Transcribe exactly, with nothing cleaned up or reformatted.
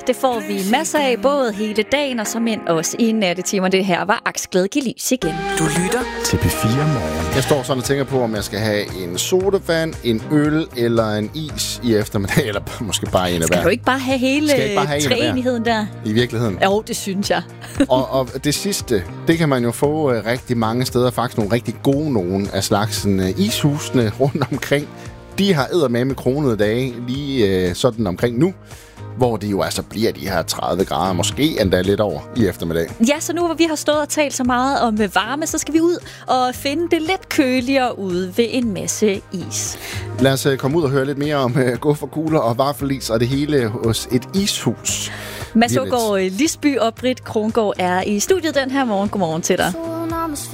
Det får vi masser af, både hele dagen og som end også i nattetimer. Det her var Aksglæde Giv Lys igen. Du lytter til P fire Morgen. Jeg står sådan og tænker på, om jeg skal have en sodavand, en øl eller en is i eftermiddag, eller måske bare en af hver. Skal du ikke bare have hele træenigheden der? I virkeligheden. Jo, det synes jeg. og, og det sidste, det kan man jo få uh, rigtig mange steder, faktisk nogle rigtig gode nogen af slagsen uh, ishusene rundt omkring. De har eddermame kronede dage lige uh, sådan omkring nu, hvor det jo altså bliver de her tredive grader, måske endda lidt over i eftermiddag. Ja, så nu hvor vi har stået og talt så meget om varme, så skal vi ud og finde det lidt køligere ude ved en masse is. Lad os uh, komme ud og høre lidt mere om uh, gufferkugler og vaffelis og det hele hos et ishus. Mads Ågaard Lisby og Britt Krongård er i studiet den her morgen. Godmorgen til dig.